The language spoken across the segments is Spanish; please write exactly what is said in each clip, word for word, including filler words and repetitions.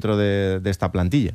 dentro de, de esta plantilla.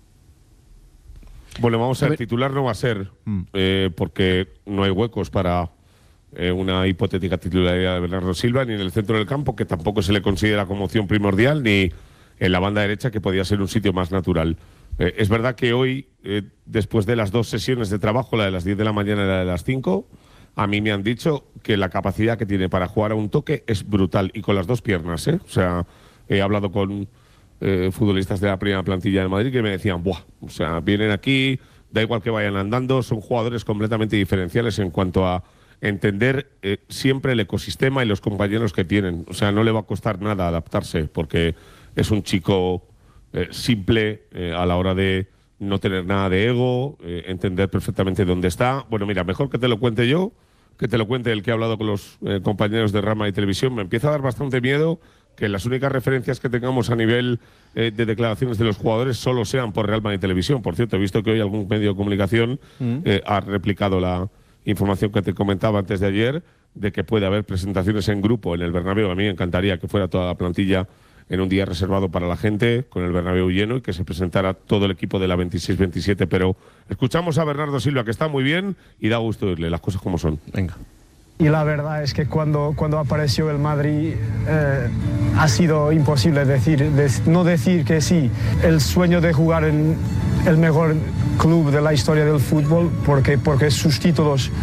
Bueno, vamos a ver, titular no va a ser, mm. eh, porque no hay huecos para eh, una hipotética titularidad de Bernardo Silva, ni en el centro del campo, que tampoco se le considera como opción primordial, ni en la banda derecha, que podía ser un sitio más natural. Eh, es verdad que hoy, eh, después de las dos sesiones de trabajo, la de las diez de la mañana y la de las cinco, a mí me han dicho que la capacidad que tiene para jugar a un toque es brutal, y con las dos piernas, ¿eh? O sea, he hablado con Eh, futbolistas de la primera plantilla de Madrid que me decían, buah, o sea, vienen aquí, da igual que vayan andando, son jugadores completamente diferenciales en cuanto a entender eh, siempre el ecosistema y los compañeros que tienen. O sea, no le va a costar nada adaptarse, porque es un chico eh, simple eh, a la hora de no tener nada de ego, eh, entender perfectamente dónde está. Bueno, mira, mejor que te lo cuente yo, que te lo cuente el que ha hablado con los eh, compañeros de Rama y Televisión. Me empieza a dar bastante miedo que las únicas referencias que tengamos a nivel eh, de declaraciones de los jugadores solo sean por Real Madrid Televisión. Por cierto, he visto que hoy algún medio de comunicación mm. eh, ha replicado la información que te comentaba antes de ayer, de que puede haber presentaciones en grupo en el Bernabéu. A mí me encantaría que fuera toda la plantilla en un día reservado para la gente, con el Bernabéu lleno, y que se presentara todo el equipo de la veintiséis veintisiete. Pero escuchamos a Bernardo Silva, que está muy bien, y da gusto oírle las cosas como son. Venga. Y la verdad es que cuando, cuando apareció el Madrid eh, ha sido imposible decir, de, no decir que sí. El sueño de jugar en el mejor club de la historia del fútbol, porque, porque sus títulos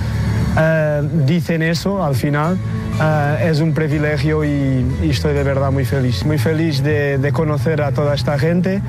eh, dicen eso al final, eh, es un privilegio y, y estoy de verdad muy feliz. Muy feliz de, de conocer a toda esta gente,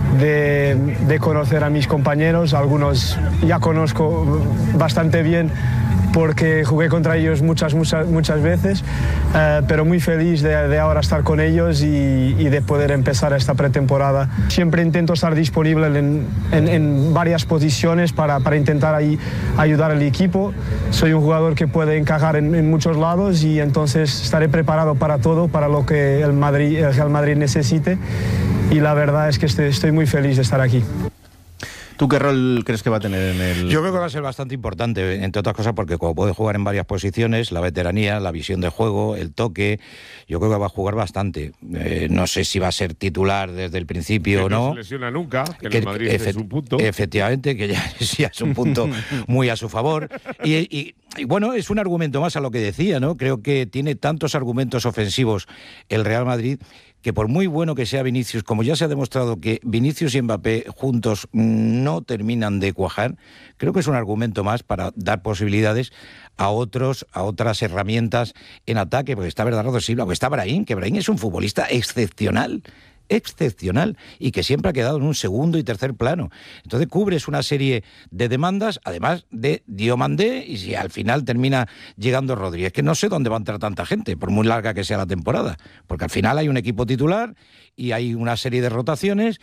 de, de conocer a mis compañeros. Algunos ya conozco bastante bien, porque jugué contra ellos muchas, muchas, muchas veces, eh, pero muy feliz de, de ahora estar con ellos y, y de poder empezar esta pretemporada. Siempre intento estar disponible en, en, en varias posiciones para, para intentar ahí ayudar al equipo. Soy un jugador que puede encajar en, en muchos lados, y entonces estaré preparado para todo, para lo que el, Madrid, el Real Madrid necesite, y la verdad es que estoy, estoy muy feliz de estar aquí. ¿Tú qué rol crees que va a tener en el...? Yo creo que va a ser bastante importante, entre otras cosas porque como puede jugar en varias posiciones, la veteranía, la visión de juego, el toque, yo creo que va a jugar bastante. Eh, no sé si va a ser titular desde el principio o no. No se lesiona nunca, que, que en el Madrid es un punto. Efectivamente, que ya, ya es un punto muy a su favor. Y, y, y bueno, es un argumento más a lo que decía, ¿no? Creo que tiene tantos argumentos ofensivos el Real Madrid, que por muy bueno que sea Vinicius, como ya se ha demostrado que Vinicius y Mbappé juntos no terminan de cuajar, creo que es un argumento más para dar posibilidades a otros, a otras herramientas en ataque, porque está Bernardo Silva, porque está Brahim, que Brahim es un futbolista excepcional, excepcional, y que siempre ha quedado en un segundo y tercer plano. Entonces cubres una serie de demandas, además de Diomandé, y si al final termina llegando Rodri. Es que no sé dónde va a entrar tanta gente, por muy larga que sea la temporada, porque al final hay un equipo titular y hay una serie de rotaciones,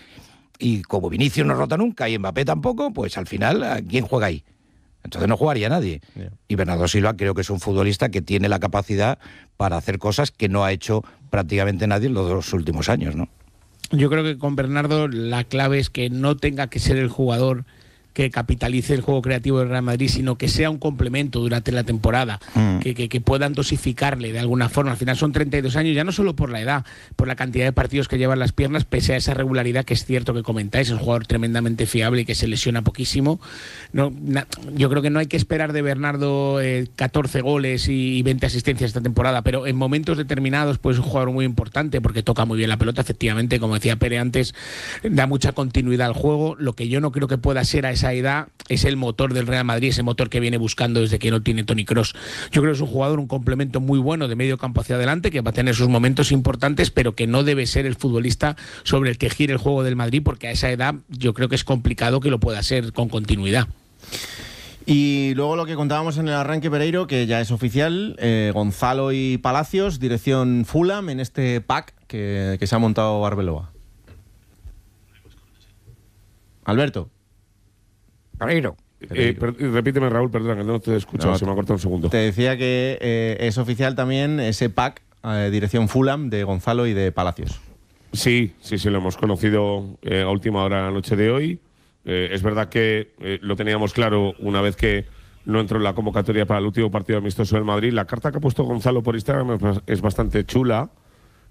y como Vinicius no rota nunca y Mbappé tampoco, pues al final, ¿quién juega ahí? Entonces no jugaría nadie. Yeah. Y Bernardo Silva creo que es un futbolista que tiene la capacidad para hacer cosas que no ha hecho prácticamente nadie en los dos últimos años, ¿no? Yo creo que con Bernardo la clave es que no tenga que ser el jugador que capitalice el juego creativo del Real Madrid, sino que sea un complemento durante la temporada, mm. que, que, que puedan dosificarle de alguna forma. Al final son treinta y dos años, ya no solo por la edad, por la cantidad de partidos que llevan las piernas, pese a esa regularidad que es cierto que comentáis, es un jugador tremendamente fiable y que se lesiona poquísimo. No, na, yo creo que no hay que esperar de Bernardo eh, catorce goles y veinte asistencias esta temporada, pero en momentos determinados pues es un jugador muy importante porque toca muy bien la pelota, efectivamente, como decía Pere antes, da mucha continuidad al juego. Lo que yo no creo que pueda ser a esa edad es el motor del Real Madrid, ese motor que viene buscando desde que no tiene Toni Kroos. Yo creo que es un jugador, un complemento muy bueno de medio campo hacia adelante, que va a tener sus momentos importantes, pero que no debe ser el futbolista sobre el que gire el juego del Madrid, porque a esa edad yo creo que es complicado que lo pueda ser con continuidad. Y luego lo que contábamos en el arranque, Pereiro, que ya es oficial, eh, Gonzalo y Palacios, dirección Fulham, en este pack que, que se ha montado Arbeloa. Alberto. Pereiro. Eh, per, repíteme, Raúl, perdona, que no te he escuchado, no, se me ha cortado un segundo. Te decía que eh, es oficial también ese pack, eh, dirección Fulham, de Gonzalo y de Palacios. Sí, sí, sí, lo hemos conocido eh, a última hora de la noche de hoy. Eh, es verdad que eh, lo teníamos claro una vez que no entró en la convocatoria para el último partido amistoso del Madrid. La carta que ha puesto Gonzalo por Instagram es bastante chula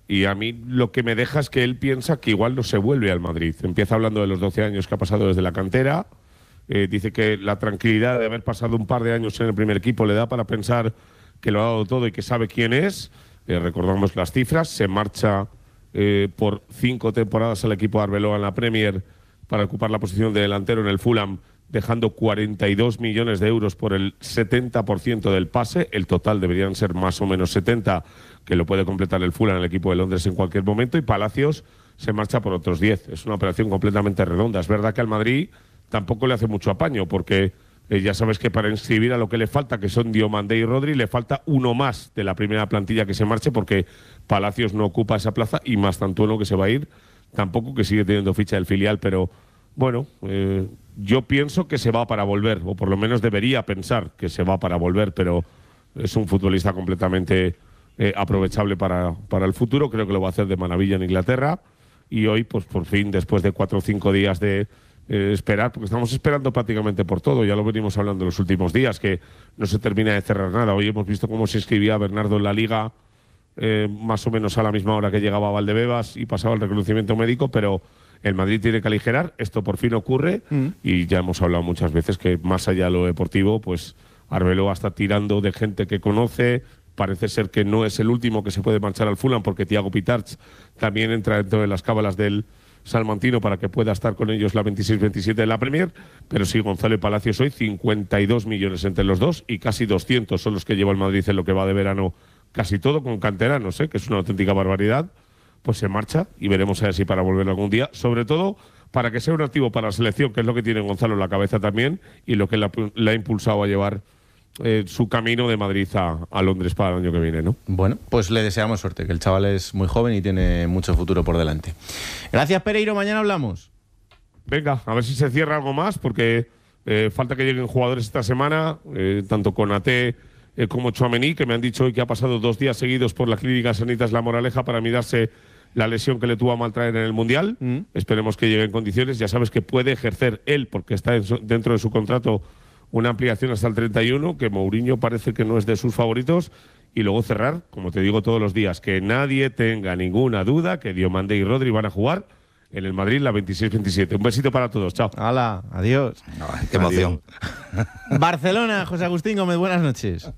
Y a mí lo que me deja es que él piensa que igual no se vuelve al Madrid. Empieza hablando de los doce años que ha pasado desde la cantera. Eh, dice que la tranquilidad de haber pasado un par de años en el primer equipo le da para pensar que lo ha dado todo y que sabe quién es. Eh, recordamos las cifras. Se marcha eh, por cinco temporadas al equipo de Arbeloa en la Premier para ocupar la posición de delantero en el Fulham, dejando cuarenta y dos millones de euros por el setenta por ciento del pase. El total deberían ser más o menos setenta, que lo puede completar el Fulham, el equipo de Londres, en cualquier momento. Y Palacios se marcha por otros diez. Es una operación completamente redonda. Es verdad que al Madrid tampoco le hace mucho apaño, porque eh, ya sabes que para inscribir a lo que le falta, que son Diomandé y Rodri, le falta uno más de la primera plantilla que se marche, porque Palacios no ocupa esa plaza, y Mastantuono, que se va a ir, tampoco, que sigue teniendo ficha del filial. Pero bueno, eh, yo pienso que se va para volver, o por lo menos debería pensar que se va para volver, pero es un futbolista completamente eh, aprovechable para, para el futuro. Creo que lo va a hacer de maravilla en Inglaterra, y hoy, pues por fin, después de cuatro o cinco días de Eh, esperar, porque estamos esperando prácticamente por todo, ya lo venimos hablando en los últimos días, que no se termina de cerrar nada. Hoy hemos visto cómo se inscribía Bernardo en la Liga, eh, más o menos a la misma hora que llegaba Valdebebas y pasaba el reconocimiento médico, pero el Madrid tiene que aligerar, esto por fin ocurre, mm. y ya hemos hablado muchas veces que más allá de lo deportivo, pues Arbeloa está tirando de gente que conoce. Parece ser que no es el último que se puede marchar al Fulham, porque Thiago Pitarch también entra dentro de las cábalas del salmantino para que pueda estar con ellos la veintiséis veintisiete de la Premier. Pero sí, Gonzalo y Palacios hoy, cincuenta y dos millones entre los dos, y casi doscientos son los que lleva el Madrid en lo que va de verano, casi todo con canteranos, ¿eh? Que es una auténtica barbaridad. Pues se marcha, y veremos a ver si para volver algún día, sobre todo para que sea un activo para la selección, que es lo que tiene Gonzalo en la cabeza también, y lo que le ha, le ha impulsado a llevar Eh, su camino de Madrid a, a Londres para el año que viene, ¿no? Bueno, pues le deseamos suerte, que el chaval es muy joven y tiene mucho futuro por delante. Gracias, Pereiro, mañana hablamos. Venga, a ver si se cierra algo más, porque eh, falta que lleguen jugadores esta semana, eh, tanto Konaté eh, como Tchouaméni, que me han dicho hoy que ha pasado dos días seguidos por la clínica Sanitas La Moraleja para mirarse la lesión que le tuvo a maltraer en el Mundial. Mm. Esperemos que llegue en condiciones. Ya sabes que puede ejercer él, porque está en su, dentro de su contrato, una ampliación hasta el treinta y uno, que Mourinho parece que no es de sus favoritos. Y luego cerrar, como te digo todos los días, que nadie tenga ninguna duda que Diomandé y Rodri van a jugar en el Madrid la veintiséis veintisiete. Un besito para todos, chao. Hala, adiós. No, qué emoción. Adiós. Barcelona, José Agustín Gómez, buenas noches.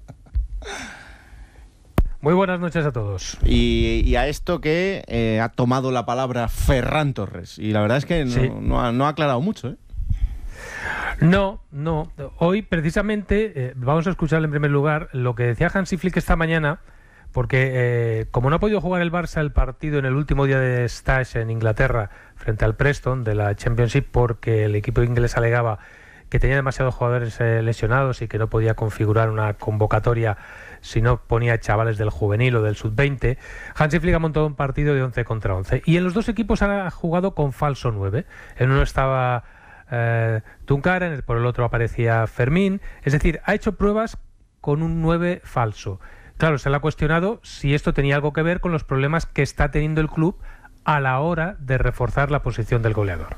Muy buenas noches a todos. Y, y a esto que eh, ha tomado la palabra Ferran Torres. Y la verdad es que no, sí. no, ha, no ha aclarado mucho, ¿eh? No, no. Hoy, precisamente, eh, vamos a escuchar en primer lugar lo que decía Hansi Flick esta mañana, porque eh, como no ha podido jugar el Barça el partido en el último día de stage en Inglaterra frente al Preston de la Championship, porque el equipo inglés alegaba que tenía demasiados jugadores eh, lesionados y que no podía configurar una convocatoria si no ponía chavales del juvenil o del sub veinte, Hansi Flick ha montado un partido de once contra once. Y en los dos equipos ha jugado con falso nueve. En uno estaba Eh, Tunkara, por el otro aparecía Fermín, es decir, ha hecho pruebas con un nueve falso. Claro, se le ha cuestionado si esto tenía algo que ver con los problemas que está teniendo el club a la hora de reforzar la posición del goleador.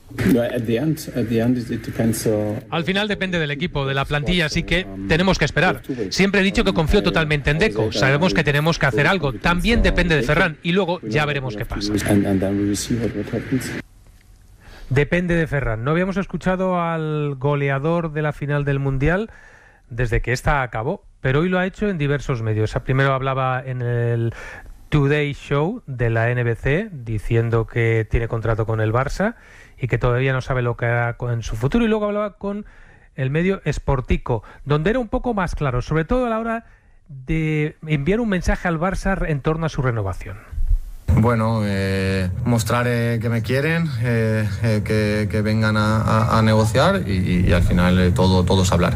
Al final depende del equipo, de la plantilla, así que tenemos que esperar. Siempre he dicho que confío totalmente en Deco, sabemos que tenemos que hacer algo, también depende de Ferran y luego ya veremos qué pasa. Depende de Ferran. No habíamos escuchado al goleador de la final del Mundial desde que esta acabó, pero hoy lo ha hecho en diversos medios. Primero hablaba en el Today Show de la N B C diciendo que tiene contrato con el Barça y que todavía no sabe lo que hará en su futuro, y luego hablaba con el medio Sportico, donde era un poco más claro, sobre todo a la hora de enviar un mensaje al Barça en torno a su renovación. Bueno, eh, mostrar eh, que me quieren, eh, eh, que, que vengan a, a, a negociar y, y al final eh, todo, todos hablar.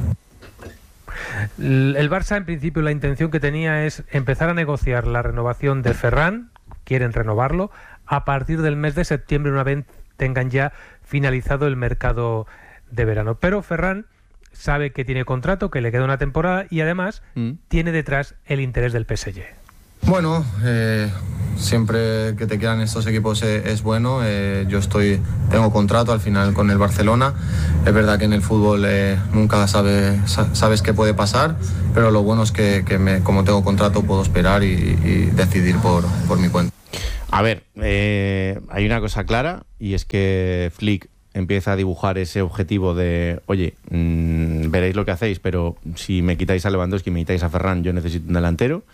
El Barça, en principio, la intención que tenía es empezar a negociar la renovación de Ferran, quieren renovarlo, a partir del mes de septiembre, una vez tengan ya finalizado el mercado de verano. Pero Ferran sabe que tiene contrato, que le queda una temporada y además mm. tiene detrás el interés del P S G. Bueno, eh, siempre que te quieran estos equipos eh, es bueno. Eh, yo estoy, tengo contrato al final con el Barcelona. Es verdad que en el fútbol eh, nunca sabe, sa- sabes qué puede pasar, pero lo bueno es que, que me, como tengo contrato puedo esperar y, y decidir por, por mi cuenta. A ver, eh, hay una cosa clara y es que Flick empieza a dibujar ese objetivo de, oye, mmm, veréis lo que hacéis, pero si me quitáis a Lewandowski y me quitáis a Ferran, yo necesito un delantero.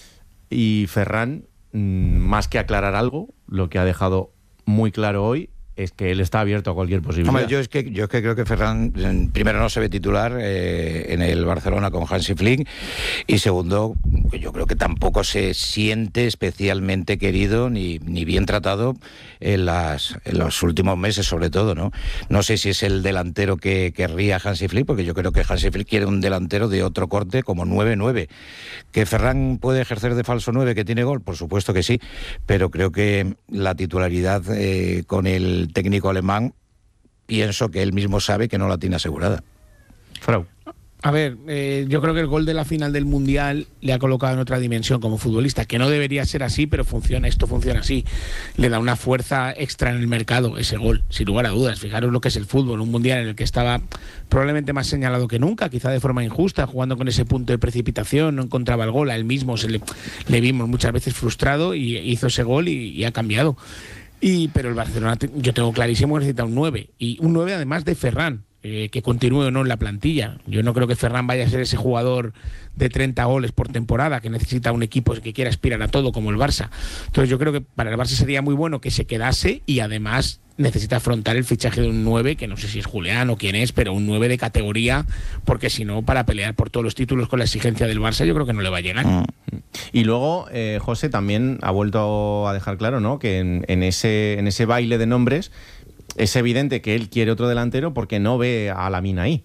Y Ferran, mmm, más que aclarar algo, lo que ha dejado muy claro hoy es que él está abierto a cualquier posibilidad. Hombre, yo es que yo es que creo que Ferran primero no se ve titular eh, en el Barcelona con Hansi Flick, y segundo, yo creo que tampoco se siente especialmente querido ni, ni bien tratado en, las, en los últimos meses, sobre todo, ¿no? No sé si es el delantero que querría Hansi Flick, porque yo creo que Hansi Flick quiere un delantero de otro corte como nueve nueve. ¿Que Ferran puede ejercer de falso nueve, que tiene gol? Por supuesto que sí, pero creo que la titularidad eh, con el técnico alemán, pienso que él mismo sabe que no la tiene asegurada. Frau. A ver, eh, yo creo que el gol de la final del Mundial le ha colocado en otra dimensión como futbolista, que no debería ser así, pero funciona, esto funciona así. Le da una fuerza extra en el mercado ese gol, sin lugar a dudas. Fijaros lo que es el fútbol, un Mundial en el que estaba probablemente más señalado que nunca, quizá de forma injusta, jugando con ese punto de precipitación, no encontraba el gol, a él mismo se le, le vimos muchas veces frustrado y hizo ese gol y, y ha cambiado. Y, pero el Barcelona, yo tengo clarísimo que necesita un nueve, y un nueve además de Ferran, eh, que continúe o no en la plantilla. Yo no creo que Ferran vaya a ser ese jugador de treinta goles por temporada que necesita un equipo que quiera aspirar a todo como el Barça. Entonces yo creo que para el Barça sería muy bueno que se quedase, y además necesita afrontar el fichaje de un nueve, que no sé si es Julián o quién es, pero un nueve de categoría, porque si no, para pelear por todos los títulos con la exigencia del Barça, yo creo que no le va a llegar. Mm. Y luego, eh, José también ha vuelto a dejar claro, ¿no?, que en, en, ese, en ese baile de nombres es evidente que él quiere otro delantero porque no ve a Lamine ahí.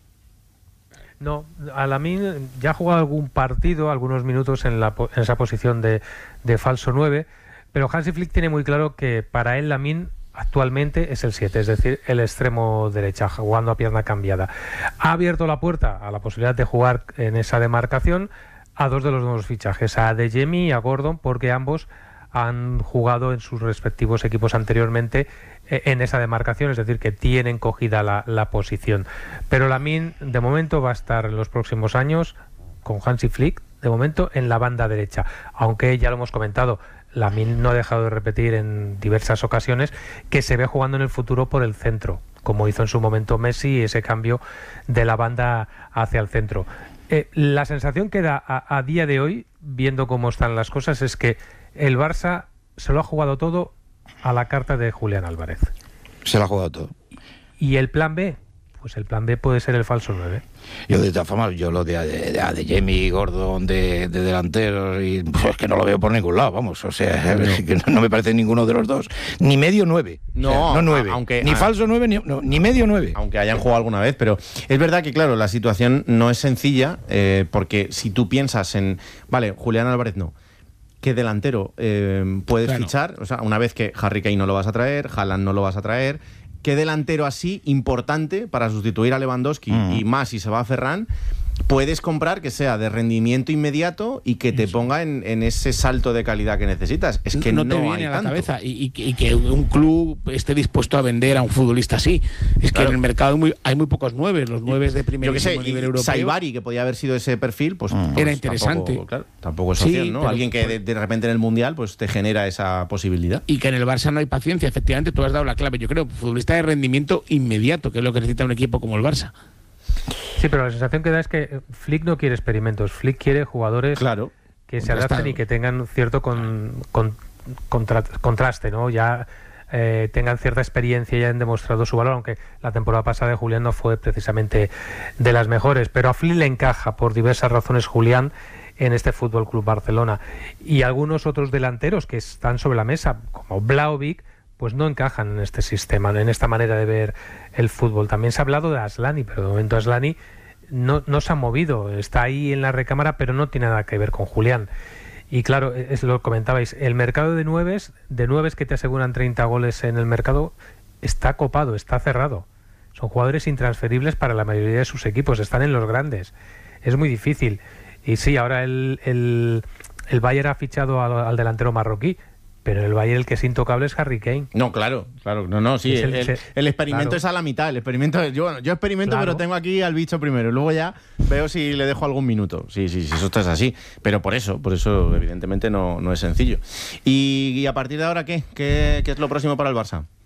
No, Lamine ya ha jugado algún partido, algunos minutos en, la, en esa posición de, de falso nueve, pero Hansi Flick tiene muy claro que para él Lamine actualmente es el siete, es decir, el extremo derecha, jugando a pierna cambiada. Ha abierto la puerta a la posibilidad de jugar en esa demarcación a dos de los nuevos fichajes, a Adeyemi y a Gordon, porque ambos han jugado en sus respectivos equipos anteriormente eh, en esa demarcación, es decir, que tienen cogida la, la posición. Pero Lamine, de momento, va a estar en los próximos años con Hansi Flick, de momento, en la banda derecha. Aunque ya lo hemos comentado, Lamine no ha dejado de repetir en diversas ocasiones que se ve jugando en el futuro por el centro, como hizo en su momento Messi, ese cambio de la banda hacia el centro. Eh, la sensación que da a, a día de hoy, viendo cómo están las cosas, es que el Barça se lo ha jugado todo a la carta de Julián Álvarez. Se lo ha jugado todo. ¿Y el plan B? Pues el plan B puede ser el falso nueve. Yo de todas formas, yo lo de, de, de Adeyemi y Gordon de, de delanteros, y pues es que no lo veo por ningún lado, vamos, o sea, no. Es que no, no me parece ninguno de los dos, ni medio nueve, no, o sea, no nueve, aunque, ni a, falso nueve, ni, no, ni medio nueve. Aunque hayan jugado alguna vez, pero es verdad que, claro, la situación no es sencilla, eh, porque si tú piensas en, vale, Julián Álvarez no, ¿qué delantero eh, puedes claro. fichar? O sea, una vez que Harry Kane no lo vas a traer, Haaland no lo vas a traer, ¿qué delantero así importante para sustituir a Lewandowski mm. y más si se va a Ferran puedes comprar que sea de rendimiento inmediato y que te Eso. ponga en, en ese salto de calidad que necesitas? Es que no, no te no viene hay a la tanto. cabeza y, y, y que un club esté dispuesto a vender a un futbolista así. Es claro. que en el mercado hay muy, hay muy pocos nueve, los nueve de primer nivel europeo. Saibari, que podía haber sido ese perfil, pues, mm. pues era interesante. Tampoco, claro, tampoco es opción, sí, ¿no? Alguien que de, de repente en el Mundial pues te genera esa posibilidad. Y que en el Barça no hay paciencia, efectivamente, tú has dado la clave. Yo creo, futbolista de rendimiento inmediato, que es lo que necesita un equipo como el Barça. Sí, pero la sensación que da es que Flick no quiere experimentos. Flick quiere jugadores claro, que se adapten y que tengan cierto con, con, contra, contraste, ¿no? Ya eh, tengan cierta experiencia y hayan demostrado su valor, aunque la temporada pasada de Julián no fue precisamente de las mejores. Pero a Flick le encaja, por diversas razones, Julián en este Fútbol Club Barcelona. Y algunos otros delanteros que están sobre la mesa, como Vlahovic, pues no encajan en este sistema, en esta manera de ver el fútbol. También se ha hablado de Aslani, pero de momento Aslani no, no se ha movido, está ahí en la recámara, pero no tiene nada que ver con Julián. Y claro, es lo que comentabais, el mercado de nueves, de nueves que te aseguran treinta goles en el mercado, está copado, está cerrado. Son jugadores intransferibles para la mayoría de sus equipos, están en los grandes. Es muy difícil. Y sí, ahora el, el, el Bayern ha fichado al, al delantero marroquí, Pero el Bayern el que es intocable es Harry Kane. No, claro, claro, no, no, sí, Es el- el, el- el experimento claro. es a la mitad, el experimento es, yo, bueno, yo experimento Claro. pero tengo aquí al bicho primero, luego ya veo si le dejo algún minuto, sí, sí, sí, eso está así, pero por eso, por eso evidentemente no, no es sencillo. Y, y a partir de ahora, ¿qué? ¿Qué, qué es lo próximo para el Barça?